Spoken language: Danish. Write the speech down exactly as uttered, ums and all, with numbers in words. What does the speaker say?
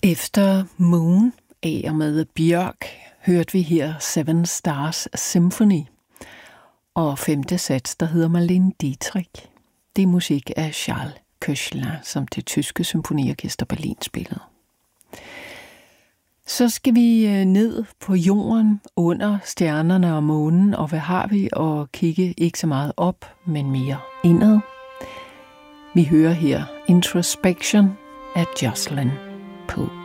Efter Moon af og med Bjørk hørte vi her Seven Stars Symphony, og femte sats, der hedder Marlene Dietrich. Det er musik af Charles Koechlin, som det tyske symfoniorkester Berlin spillede. Så skal vi ned på jorden under stjernerne og månen, og hvad har vi at kigge ikke så meget op, men mere indad. Vi hører her Introspection af Jocelyn Pope.